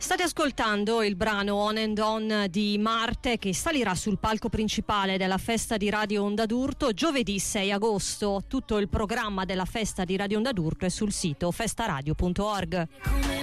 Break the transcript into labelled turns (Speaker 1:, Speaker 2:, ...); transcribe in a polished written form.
Speaker 1: State ascoltando il brano On and On di Marte, che salirà sul palco principale della festa di Radio Onda d'Urto giovedì 6 agosto. Tutto il programma della festa di Radio Onda d'Urto è sul sito festaradio.org.